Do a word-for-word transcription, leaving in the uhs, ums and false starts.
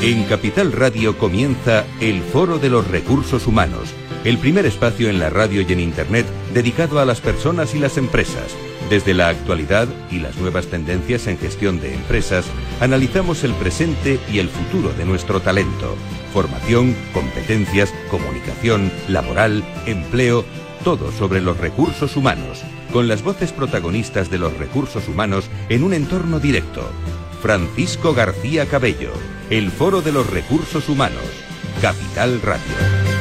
En Capital Radio comienza el Foro de los Recursos Humanos, el primer espacio en la radio y en Internet dedicado a las personas y las empresas. Desde la actualidad y las nuevas tendencias en gestión de empresas, analizamos el presente y el futuro de nuestro talento. Formación, competencias, comunicación, laboral, empleo, todo sobre los recursos humanos, con las voces protagonistas de los recursos humanos en un entorno directo. Francisco García Cabello, el Foro de los Recursos Humanos, Capital Radio.